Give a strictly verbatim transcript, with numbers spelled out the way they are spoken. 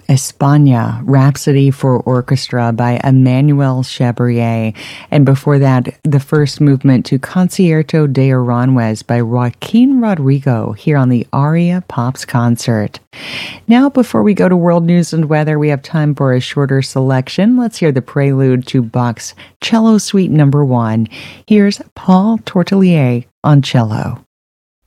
España, Rhapsody for Orchestra by Emmanuel Chabrier. And before that, the first movement to Concierto de Aranjuez by Joaquin Rodrigo here on the Aria Pops concert. Now, before we go to world news and weather, we have time for a shorter selection. Let's hear the prelude to Bach's Cello Suite number one. Here's Paul Tortelier on cello.